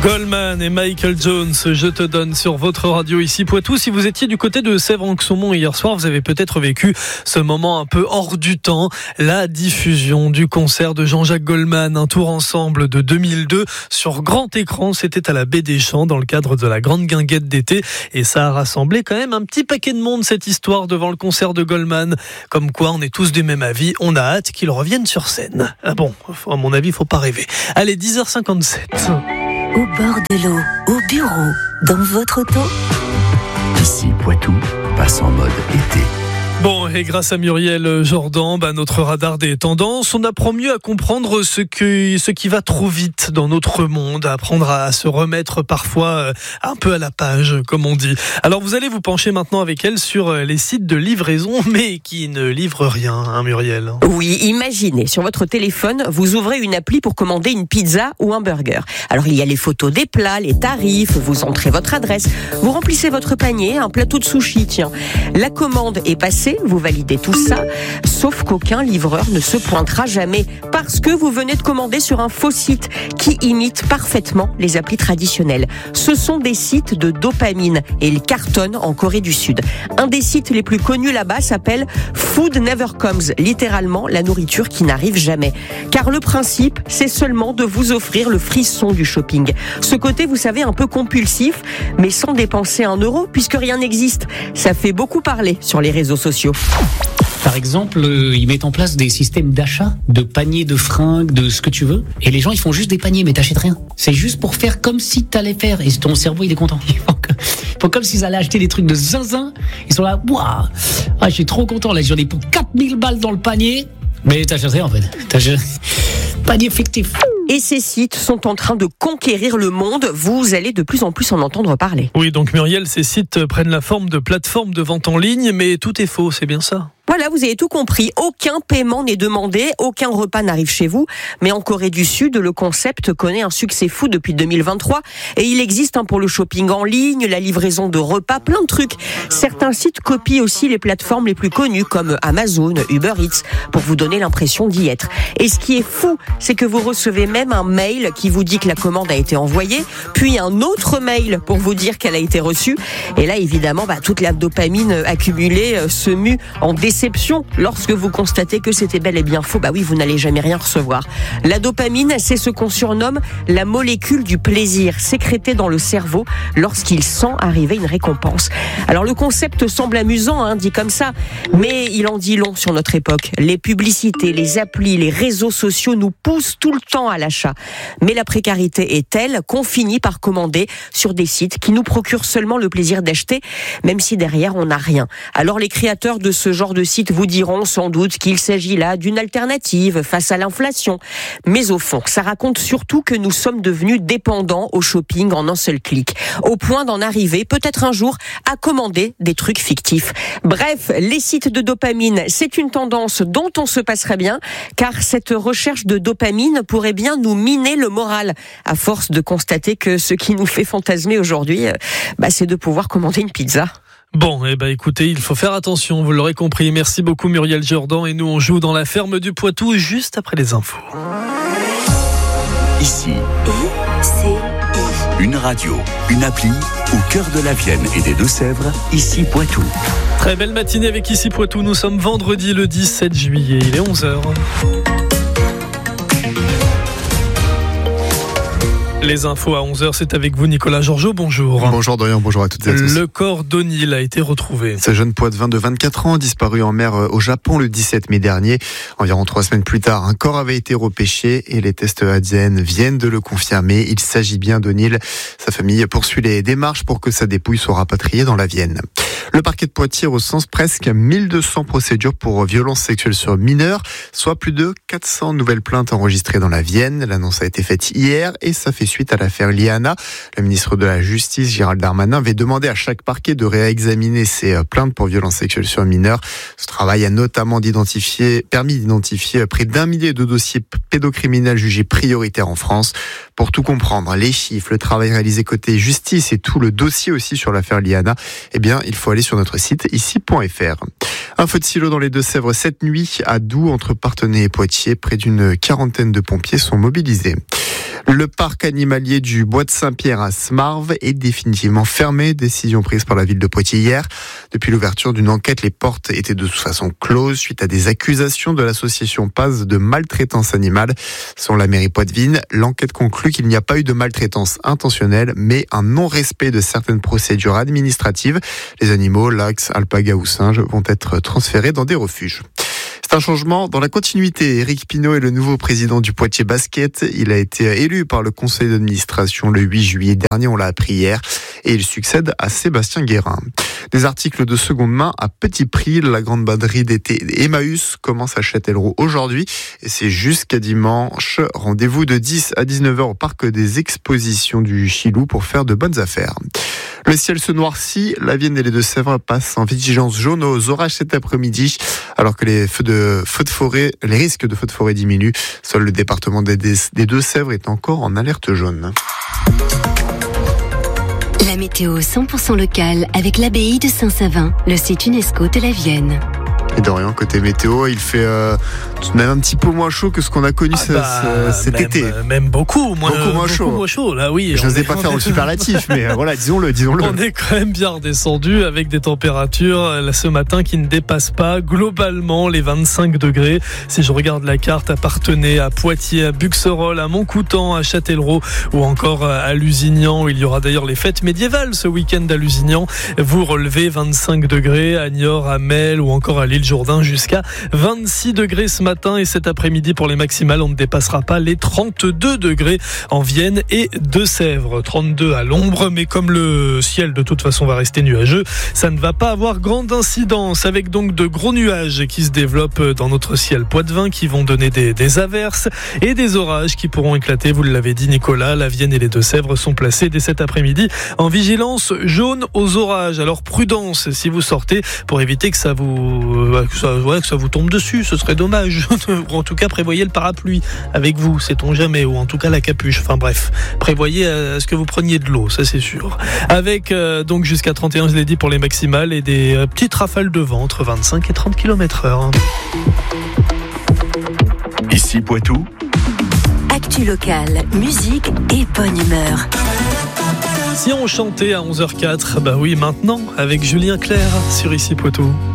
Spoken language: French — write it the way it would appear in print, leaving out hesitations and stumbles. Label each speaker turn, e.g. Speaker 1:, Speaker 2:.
Speaker 1: Goldman et Michael Jones, je te donne sur votre radio ici Poitou. Si vous étiez du côté de Sèvres-en-Saumon hier soir, vous avez peut-être vécu ce moment un peu hors du temps, la diffusion du concert de Jean-Jacques Goldman, un tour ensemble de 2002 sur grand écran. C'était à la Baie des Champs dans le cadre de la grande guinguette d'été et ça a rassemblé quand même un petit paquet de monde, cette histoire devant le concert de Goldman. Comme quoi on est tous du même avis, on a hâte qu'il revienne sur scène. Ah bon, à mon avis, faut pas rêver. Allez, 10h57.
Speaker 2: Au bord de l'eau, au bureau, dans votre auto.
Speaker 3: Ici, Poitou passe en mode été.
Speaker 1: Bon, et grâce à Muriel Jordan, notre radar des tendances, on apprend mieux à comprendre ce qui va trop vite dans notre monde, à apprendre à se remettre parfois un peu à la page, comme on dit. Alors vous allez vous pencher maintenant avec elle sur les sites de livraison, mais qui ne livrent rien, hein, Muriel?
Speaker 4: Oui, imaginez, sur votre téléphone, vous ouvrez une appli pour commander une pizza ou un burger. Alors il y a les photos des plats, les tarifs, vous entrez votre adresse, vous remplissez votre panier, un plateau de sushi, tiens. La commande est passée, vous validez tout ça, sauf qu'aucun livreur ne se pointera jamais parce que vous venez de commander sur un faux site qui imite parfaitement les applis traditionnelles. Ce sont des sites de dopamine et ils cartonnent en Corée du Sud. Un des sites les plus connus là-bas s'appelle Food Never Comes, littéralement la nourriture qui n'arrive jamais. Car le principe, c'est seulement de vous offrir le frisson du shopping. Ce côté, vous savez, un peu compulsif, mais sans dépenser 1 euro puisque rien n'existe. Ça fait beaucoup parler sur les réseaux sociaux.
Speaker 5: Par exemple, ils mettent en place des systèmes d'achat, de paniers de fringues, de ce que tu veux. Et les gens, ils font juste des paniers, mais t'achètes rien. C'est juste pour faire comme si t'allais faire. Et ton cerveau, il est content. Ils font comme s'ils allaient acheter des trucs de zinzin. Ils sont là, waouh, je suis trop content. Là, j'en ai pour 4000 balles dans le panier. Mais t'achètes rien, en fait. Panier fictif.
Speaker 4: Et ces sites sont en train de conquérir le monde. Vous allez de plus en plus en entendre parler.
Speaker 1: Oui, donc Muriel, ces sites prennent la forme de plateformes de vente en ligne, mais tout est faux, c'est bien ça?
Speaker 4: Voilà, vous avez tout compris. Aucun paiement n'est demandé, aucun repas n'arrive chez vous. Mais en Corée du Sud, le concept connaît un succès fou depuis 2023. Et il existe pour le shopping en ligne, la livraison de repas, plein de trucs. Certains sites copient aussi les plateformes les plus connues comme Amazon, Uber Eats, pour vous donner l'impression d'y être. Et ce qui est fou, c'est que vous recevez même un mail qui vous dit que la commande a été envoyée, puis un autre mail pour vous dire qu'elle a été reçue. Et là, évidemment, toute la dopamine accumulée se mue en déception lorsque vous constatez que c'était bel et bien faux. Oui, vous n'allez jamais rien recevoir. La dopamine, c'est ce qu'on surnomme la molécule du plaisir, sécrétée dans le cerveau lorsqu'il sent arriver une récompense. Alors le concept semble amusant, dit comme ça, mais il en dit long sur notre époque. Les publicités, les applis, les réseaux sociaux nous poussent tout le temps à l'achat. Mais la précarité est telle qu'on finit par commander sur des sites qui nous procurent seulement le plaisir d'acheter, même si derrière on n'a rien. Alors les créateurs de ce genre de sites vous diront sans doute qu'il s'agit là d'une alternative face à l'inflation. Mais au fond, ça raconte surtout que nous sommes devenus dépendants au shopping en un seul clic, au point d'en arriver peut-être un jour à commander des trucs fictifs. Bref, les sites de dopamine, c'est une tendance dont on se passerait bien, car cette recherche de dopamine pourrait bien nous miner le moral, à force de constater que ce qui nous fait fantasmer aujourd'hui, c'est de pouvoir commander une pizza.
Speaker 1: Bon, écoutez, il faut faire attention, vous l'aurez compris. Merci beaucoup Muriel Jordan et nous on joue dans la ferme du Poitou juste après les infos.
Speaker 3: Ici, une radio, une appli au cœur de la Vienne et des Deux-Sèvres, ici Poitou.
Speaker 1: Très belle matinée avec Ici Poitou, nous sommes vendredi le 17 juillet, il est 11h. Les infos à 11h, c'est avec vous Nicolas Georgeot, bonjour.
Speaker 6: Bonjour Dorian, bonjour à toutes et à tous.
Speaker 1: Le corps d'O'Neill a été retrouvé.
Speaker 6: Ce jeune poids de 24 ans, disparu en mer au Japon le 17 mai dernier. Environ 3 semaines plus tard, un corps avait été repêché et les tests ADN viennent de le confirmer. Il s'agit bien d'O'Neill. Sa famille poursuit les démarches pour que sa dépouille soit rapatriée dans la Vienne. Le parquet de Poitiers recense presque 1200 procédures pour violences sexuelles sur mineurs, soit plus de 400 nouvelles plaintes enregistrées dans la Vienne. L'annonce a été faite hier et ça fait suite à l'affaire Liana. Le ministre de la Justice, Gérald Darmanin, avait demandé à chaque parquet de réexaminer ses plaintes pour violences sexuelles sur mineurs. Ce travail a notamment permis d'identifier près d'1 millier de dossiers pédocriminels jugés prioritaires en France. Pour tout comprendre, les chiffres, le travail réalisé côté justice et tout le dossier aussi sur l'affaire Liana, il faut aller sur notre site ici.fr. Un feu de silo dans les Deux-Sèvres cette nuit à Doux, entre Parthenay et Poitiers. Près d'une 40aine de pompiers sont mobilisés. Le parc animalier du Bois de Saint-Pierre à Smarve est définitivement fermé. Décision prise par la ville de Poitiers hier. Depuis l'ouverture d'une enquête, les portes étaient de toute façon closes suite à des accusations de l'association Paz de maltraitance animale. Selon la mairie poitevine, l'enquête conclut qu'il n'y a pas eu de maltraitance intentionnelle, mais un non-respect de certaines procédures administratives. Les animaux, lynx, alpagas ou singes, vont être transférés dans des refuges. C'est un changement dans la continuité. Éric Pinault est le nouveau président du Poitiers Basket. Il a été élu par le conseil d'administration le 8 juillet dernier, on l'a appris hier, et il succède à Sébastien Guérin. Des articles de seconde main à petit prix. La grande braderie d'été Emmaüs commence à Châtellerault aujourd'hui et c'est jusqu'à dimanche. Rendez-vous de 10 à 19h au parc des expositions du Chilou pour faire de bonnes affaires. Le ciel se noircit, la Vienne et les Deux-Sèvres passent en vigilance jaune aux orages cet après-midi, alors que les risques de feux de forêt diminuent. Seul le département des Deux-Sèvres est encore en alerte jaune.
Speaker 2: La météo 100% locale avec l'abbaye de Saint-Savin, le site UNESCO de la Vienne.
Speaker 6: Et Dorian, côté météo, il fait tout de même un petit peu moins chaud que ce qu'on a connu cet été.
Speaker 1: Même beaucoup moins chaud. Là, oui.
Speaker 6: Je n'osais pas faire au superlatif, mais voilà, disons-le.
Speaker 1: On est quand même bien redescendu avec des températures ce matin qui ne dépassent pas globalement les 25 degrés. Si je regarde la carte, à Parthenay, à Poitiers, à Buxerolles, à Montcoutan, à Châtellerault ou encore à Lusignan. Il y aura d'ailleurs les fêtes médiévales ce week-end à Lusignan. Vous relevez 25 degrés à Niort, à Mel ou encore à l'île Jourdain, jusqu'à 26 degrés ce matin et cet après-midi pour les maximales, on ne dépassera pas les 32 degrés en Vienne et Deux-Sèvres. 32 à l'ombre, mais comme le ciel de toute façon va rester nuageux, ça ne va pas avoir grande incidence avec donc de gros nuages qui se développent dans notre ciel poitevin qui vont donner des averses et des orages qui pourront éclater. Vous l'avez dit Nicolas, la Vienne et les Deux-Sèvres sont placés dès cet après-midi en vigilance jaune aux orages. Alors prudence si vous sortez pour éviter que ça vous tombe dessus, ce serait dommage. Ou en tout cas, prévoyez le parapluie avec vous, sait-on jamais, ou en tout cas la capuche. Enfin bref, prévoyez à ce que vous preniez de l'eau, ça c'est sûr. Avec donc jusqu'à 31, je l'ai dit, pour les maximales et des petites rafales de vent entre 25 et 30 km/h.
Speaker 3: Ici Poitou.
Speaker 2: Actu locale, musique et bonne humeur.
Speaker 1: Si on chantait à 11h04, bah oui, maintenant, avec Julien Clerc sur Ici Poitou.